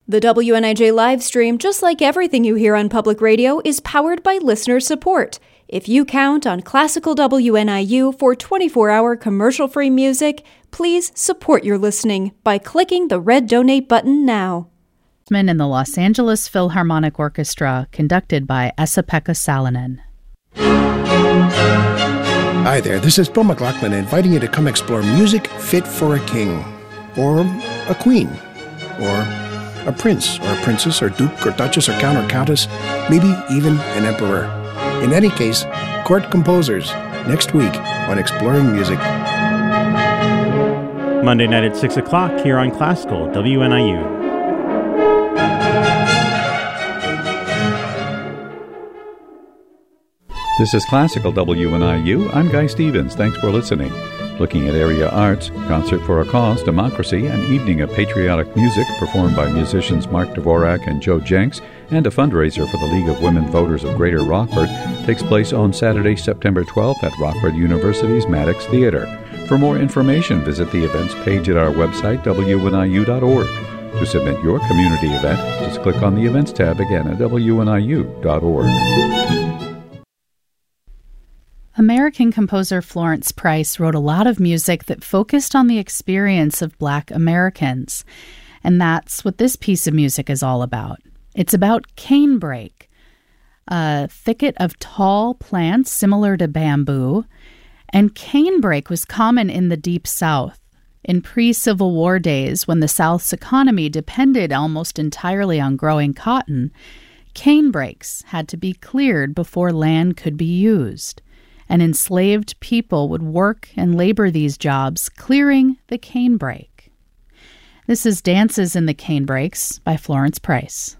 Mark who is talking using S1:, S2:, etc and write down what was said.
S1: The WNIJ live stream, just like everything you hear on public radio, is powered by listener support. If you count on Classical WNIU for 24-hour commercial-free music, please support your listening by clicking the red donate button now.
S2: In the Los Angeles Philharmonic Orchestra, conducted by Esa-Pekka Salonen.
S3: Hi there, this is Bill McLaughlin inviting you to come explore music fit for a king, or a queen, or a prince, or a princess, or duke, or duchess, or count, or countess, maybe even an emperor. In any case, court composers, next week on Exploring Music.
S4: Monday night at 6 o'clock here on Classical WNIU.
S5: This is Classical WNIU. I'm Guy Stevens. Thanks for listening. Looking at area arts, Concert for a Cause, Democracy, an evening of patriotic music performed by musicians Mark Dvorak and Joe Jenks, and a fundraiser for the League of Women Voters of Greater Rockford takes place on Saturday, September 12th at Rockford University's Maddox Theater. For more information, visit the events page at our website, wniu.org. To submit your community event, just click on the Events tab again at wniu.org.
S2: American composer Florence Price wrote a lot of music that focused on the experience of Black Americans. And that's what this piece of music is all about. It's about canebrake, a thicket of tall plants similar to bamboo. And canebrake was common in the Deep South. In pre-Civil War days, when the South's economy depended almost entirely on growing cotton, canebrakes had to be cleared before land could be used. And enslaved people would work and labor these jobs, clearing the canebrake. This is Dances in the Canebrakes by Florence Price.